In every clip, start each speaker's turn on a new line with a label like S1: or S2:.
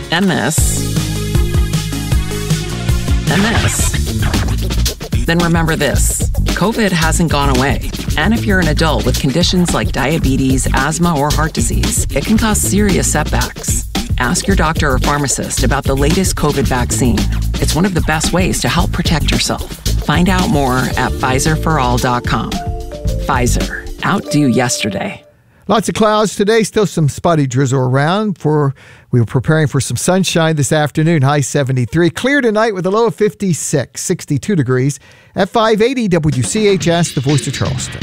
S1: and this, and this. Then remember this. COVID hasn't gone away. And if you're an adult with conditions like diabetes, asthma, or heart disease, it can cause serious setbacks. Ask your doctor or pharmacist about the latest COVID vaccine. It's one of the best ways to help protect yourself. Find out more at PfizerForAll.com. Pfizer. Outdo yesterday.
S2: Lots of clouds today. Still some spotty drizzle around. We were preparing for some sunshine this afternoon. High 73. Clear tonight with a low of 56. 62 degrees at 580 WCHS, the voice of Charleston.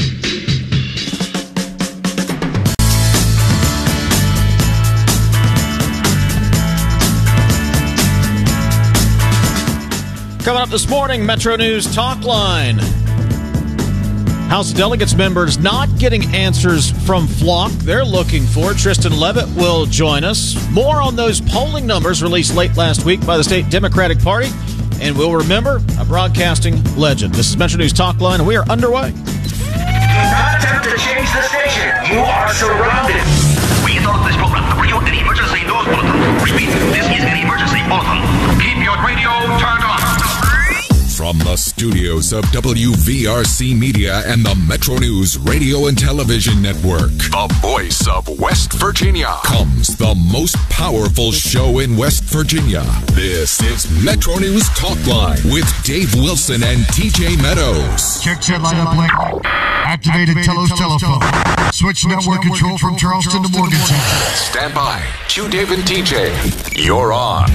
S3: Coming up this morning, Metro News Talk Line. House of Delegates members not getting answers from Flock they're looking for. Tristan Leavitt will join us. More on those polling numbers released late last week by the state Democratic Party. And we'll remember a broadcasting legend. This is Metro News Talk Line, and we are underway.
S4: Do not attempt to change the station. You are surrounded.
S5: We interrupt this program to bring you an emergency news bulletin. Repeat, this is an emergency bulletin. Keep your radio turned on.
S6: From the studios of WVRC Media and the Metro News Radio and Television Network, the voice of West Virginia, comes the most powerful show in West Virginia. This is Metro News Talk Line with Dave Wilson and TJ Meadows.
S7: Check set lineup link. Activated Telos telephone. Switch network control from Charleston to Morgantown.
S6: Stand by. Q Dave and TJ. You're on.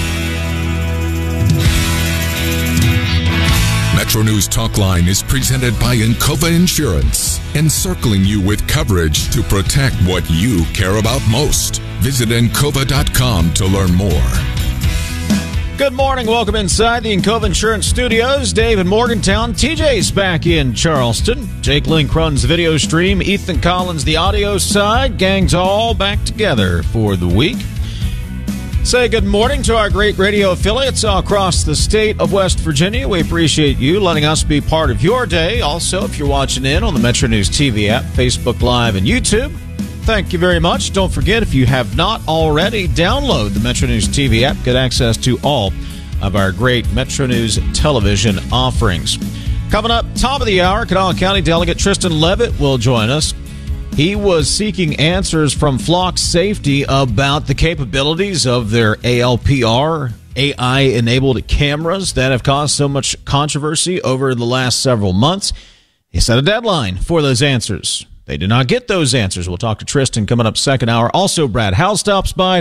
S6: Metro News Talk Line is presented by Encova Insurance, encircling you with coverage to protect what you care about most. Visit Encova.com to learn more.
S3: Good morning. Welcome inside the Encova Insurance Studios. Dave in Morgantown. TJ's back in Charleston. Jake Link runs the video stream. Ethan Collins, the audio side. Gang's all back together for the week. Say good morning to our great radio affiliates all across the state of West Virginia. We appreciate you letting us be part of your day. Also, if you're watching in on the Metro News TV app, Facebook Live, and YouTube, thank you very much. Don't forget, if you have not already, download the Metro News TV app. Get access to all of our great Metro News television offerings. Coming up, top of the hour, Kanawha County Delegate Tristan Leavitt will join us. He was seeking answers from Flock Safety about the capabilities of their ALPR, AI-enabled cameras that have caused so much controversy over the last several months. He set a deadline for those answers. They did not get those answers. We'll talk to Tristan coming up second hour. Also, Brad Howell stops by.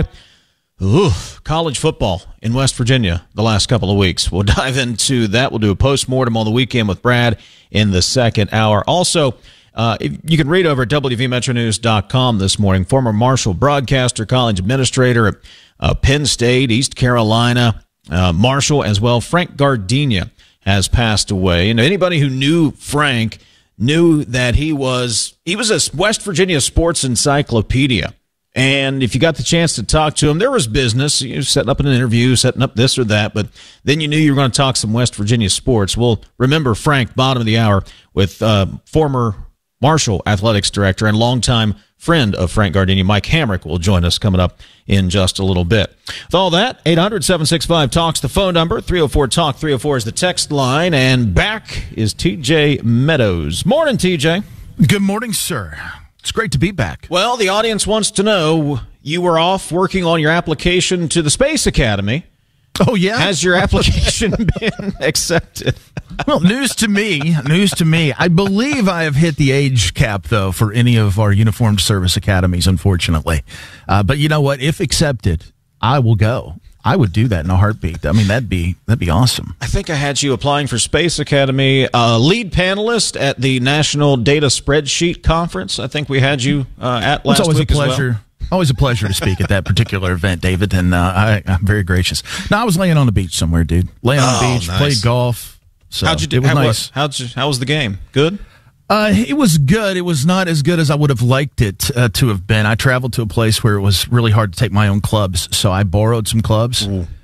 S3: College football in West Virginia the last couple of weeks. We'll dive into that. We'll do a postmortem on the weekend with Brad in the second hour. Also, you can read over at WVMetroNews.com this morning. Former Marshall broadcaster, college administrator at Penn State, East Carolina, Marshall as well. Frank Gardenia has passed away. And anybody who knew Frank knew that he was a West Virginia sports encyclopedia. And if you got the chance to talk to him, there was business, setting up an interview, setting up this or that, but then you knew you were going to talk some West Virginia sports. Well, remember Frank, bottom of the hour, with former Marshall athletics director and longtime friend of Frank Gardenia, Mike Hamrick, will join us coming up in just a little bit. With all that, 800-765-TALK's the phone number. 304-TALK, 304 is the text line. And back is TJ Meadows. Morning, TJ.
S8: Good morning, sir. It's great to be back.
S3: Well, the audience wants to know, you were off working on your application to the Space Academy.
S8: Oh, yeah?
S3: Has your application been accepted?
S8: Well, news to me. I believe I have hit the age cap, though, for any of our uniformed service academies, unfortunately. But you know what? If accepted, I will go. I would do that in a heartbeat. I mean, that'd be awesome.
S3: I think I had you applying for Space Academy, lead panelist at the National Data Spreadsheet Conference. I think we had you at last week as well. It's always a pleasure.
S8: Always a pleasure to speak at that particular event, David, and I'm very gracious. No, I was laying on the beach somewhere, dude. Laying on the beach, nice. Played golf. So
S3: how'd you do?
S8: It was
S3: nice. How was the game? Good?
S8: It was good. It was not as good as I would have liked it to have been. I traveled to a place where it was really hard to take my own clubs, so I borrowed some clubs.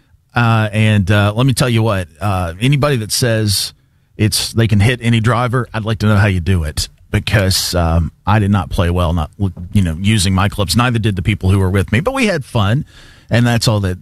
S8: And let me tell you what, anybody that says they can hit any driver, I'd like to know how you do it. Because I did not play well, not using my clubs. Neither did the people who were with me. But we had fun, and that's all that